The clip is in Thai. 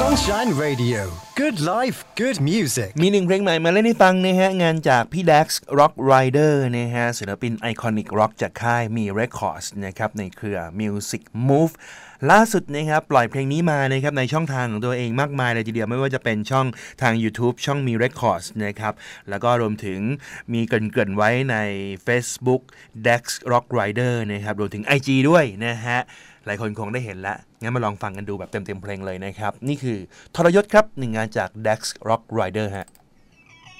Sunshine Radio Good Life Good Music มีหนึ่งเพลงใหม่มาเล่นให้ฟังนะฮะงานจากพี่ Dax Rock Rider นะฮะศิลปินไอคอนิกร็อกจากค่ายมี Records นะครับในเครือ Music Move ล่าสุดนะครับปล่อยเพลงนี้มานะครับในช่องทางของตัวเองมากมายเลยทีเดียวไม่ว่าจะเป็นช่องทาง YouTube ช่องมี Records นะครับแล้วก็รวมถึงมีเกริ่นๆไว้ใน Facebook Dax Rock Rider นะครับรวมถึง IG ด้วยนะฮะหลายคนคงได้เห็นแล้วงั้นมาลองฟังกันดูแบบเต็มๆเพลงเลยนะครับนี่คือทรยศครับหนึ่งงานจาก Dax Rock Rider ฮะ